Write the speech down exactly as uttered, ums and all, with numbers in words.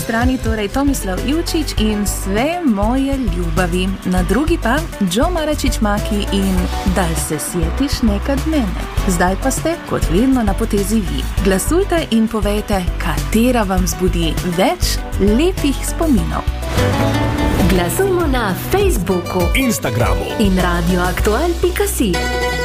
strani torej Tomislav Ivčič in Sve moje ljubavi, na drugi pa Joe Maračić Maki in Dal se sjetiš nekad mene. Zdaj pa ste, kot vedno, na potezi vi. Glasujte in povejte, katera vam zbudi več lepih spominov. Glasujmo na Facebooku, Instagramu in radioaktual pika si.